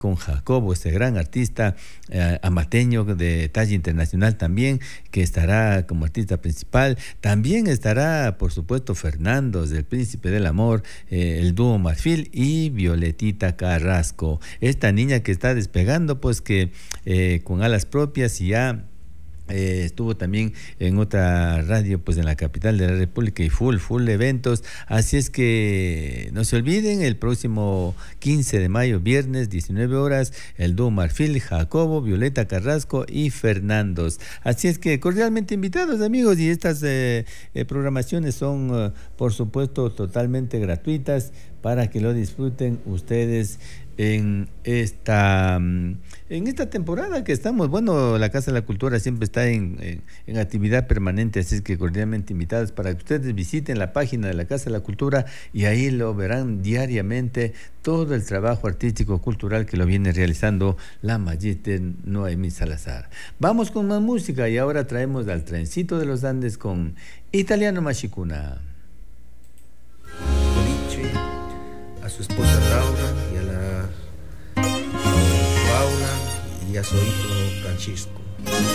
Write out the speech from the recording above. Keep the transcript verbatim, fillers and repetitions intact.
con Jacobo, este gran artista eh, amateño de talla internacional también, que estará como artista principal. También estará, por supuesto, Fernando, del Príncipe del Amor, eh, el dúo Marfil y Violetita Carrasco. Esta niña que está despegando, pues que eh, con alas propias y ya... Eh, estuvo también en otra radio, pues en la capital de la República, y full, full eventos. Así es que no se olviden, el próximo quince de mayo, viernes, diecinueve horas, el dúo Marfil, Jacobo, Violeta Carrasco y Fernandos. Así es que cordialmente invitados, amigos, y estas eh, eh, programaciones son, uh, por supuesto, totalmente gratuitas para que lo disfruten ustedes en esta en esta temporada que estamos. Bueno, la Casa de la Cultura siempre está en, en, en actividad permanente, así es que cordialmente invitados para que ustedes visiten la página de la Casa de la Cultura y ahí lo verán diariamente todo el trabajo artístico cultural que lo viene realizando la Mayite Noemí Salazar. Vamos con más música y ahora traemos al Trencito de los Andes con Italiano Machicuna. A su esposa Laura y a la Paula y a su hijo Francisco.